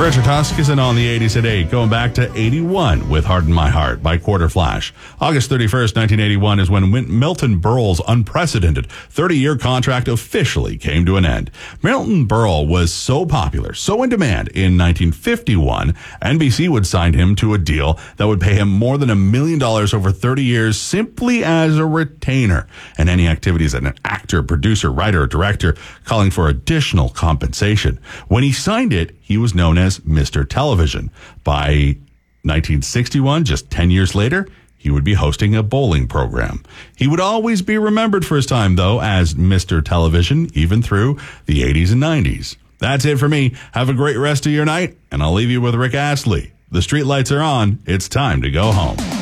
Richard Huskisson on the 80s at 8, going back to 81 with Harden My Heart by Quarter Flash. August 31st, 1981 is when Milton Berle's unprecedented 30-year contract officially came to an end. Milton Berle was so popular, so in demand, in 1951, NBC would sign him to a deal that would pay him more than $1 million over 30 years simply as a retainer, and any activities as an actor, producer, writer, or director, calling for additional compensation. When he signed it, he was known as Mr. Television. By 1961, just 10 years later, he would be hosting a bowling program. He would always be remembered for his time, though, as Mr. Television, even through the 80s and 90s. That's it for me. Have a great rest of your night, and I'll leave you with Rick Astley. The streetlights are on. It's time to go home.